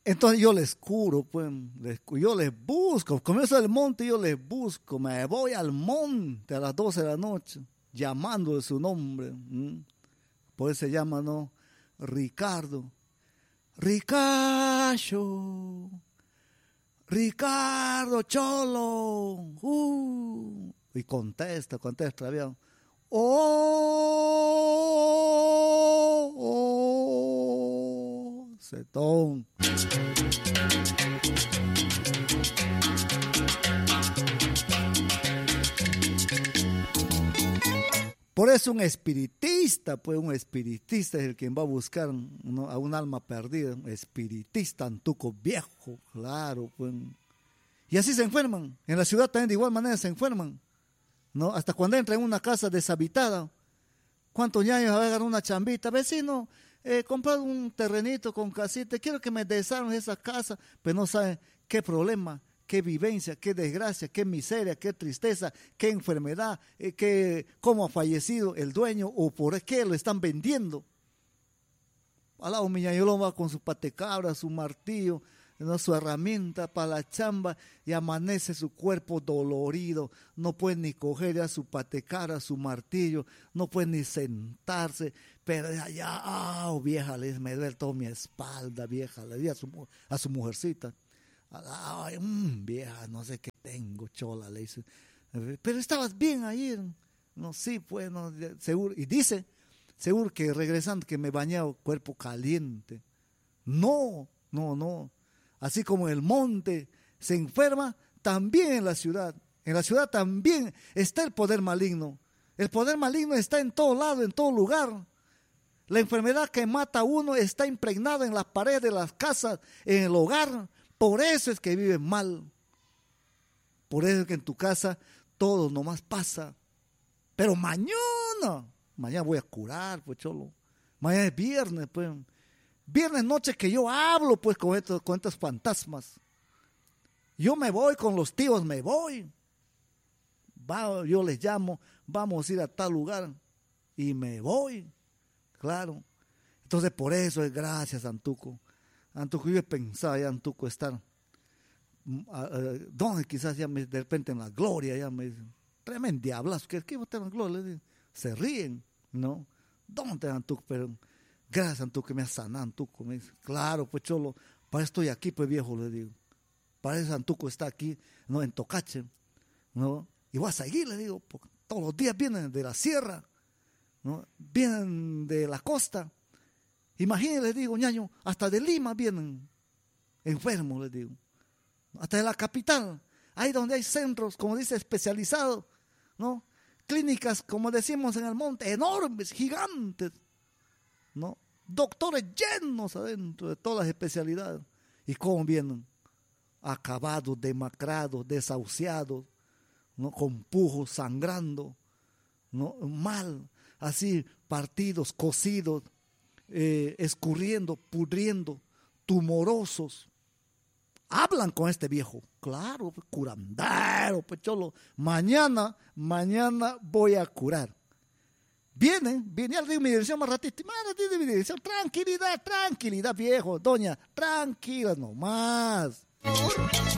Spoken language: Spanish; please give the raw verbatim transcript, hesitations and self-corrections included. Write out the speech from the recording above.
Entonces yo les curo, pues, les, yo les busco, comienzo del monte, yo les busco, me voy al monte a las doce de la noche, llamando de su nombre, ¿m? Por eso se llama, ¿no? Ricardo, Ricacho, Ricardo Cholo, uh, y contesta, contesta, bien. Oh, oh, setón. Por eso un espiritista, pues un espiritista es el quien va a buscar, ¿no?, a un alma perdida, un espiritista, antuco viejo, claro, pues. Y así se enferman. En la ciudad también de igual manera se enferman, ¿no? Hasta cuando entran en una casa deshabitada. ¿Cuántos años agarran una chambita? Vecino, eh, comprar un terrenito con casita, quiero que me desarmen esa casa, pero no saben qué problema, qué vivencia, qué desgracia, qué miseria, qué tristeza, qué enfermedad, eh, qué, cómo ha fallecido el dueño o por qué lo están vendiendo. Al lado Miñayolo va con su patecabra, su martillo, ¿no?, su herramienta para la chamba, y amanece su cuerpo dolorido, no puede ni coger ya su patecara, su martillo, no puede ni sentarse, pero allá, ah, oh, vieja, le dice, me duele toda mi espalda, vieja, le dice a su, a su mujercita, ay, mmm, vieja, no sé qué tengo, chola, le dice, pero estabas bien ayer, no, sí, pues, no, seguro, y dice, seguro que regresando que me bañaba cuerpo caliente, no, no, no. Así como en el monte se enferma, también en la ciudad. En la ciudad también está el poder maligno. El poder maligno está en todo lado, en todo lugar. La enfermedad que mata a uno está impregnada en las paredes de las casas, en el hogar. Por eso es que viven mal. Por eso es que en tu casa todo nomás pasa. Pero mañana, mañana voy a curar, pues cholo. Mañana es viernes, pues. Viernes noche que yo hablo pues con estos, con estos fantasmas. Yo me voy con los tíos, me voy. Va, yo les llamo, vamos a ir a tal lugar y me voy. Claro. Entonces por eso es gracias, Antuco. Antuco, yo he pensado ya, Antuco, estar, uh, uh, donde quizás ya me, de repente en la gloria, ya me dicen, tremendo diablazo, ¿qué va a estar en la gloria? Se ríen, ¿no? ¿Dónde, Antuco? Pero gracias, Antuco, que me has sanado, Antuco. Me dice, claro, pues cholo, para eso estoy aquí, pues viejo, le digo. Para eso Antuco está aquí, ¿no?, en Tocache, ¿no? Y voy a seguir, le digo, porque todos los días vienen de la sierra, ¿no? Vienen de la costa. Imagínense, les digo, ñaño, hasta de Lima vienen enfermos, les digo. Hasta de la capital, ahí donde hay centros, como dice, especializados, ¿no? Clínicas, como decimos en el monte, enormes, gigantes, ¿no? Doctores llenos adentro de todas las especialidades. ¿Y cómo vienen? Acabados, demacrados, desahuciados, ¿no? Con pujos, sangrando, ¿no? Mal, así, partidos, cocidos, eh, escurriendo, pudriendo, tumorosos. Hablan con este viejo, claro, curandero, pues cholo, mañana, mañana voy a curar. Vienen, viene, ya le digo mi dirección más ratito, más ratito mi dirección, tranquilidad, tranquilidad, viejo, doña, tranquila nomás.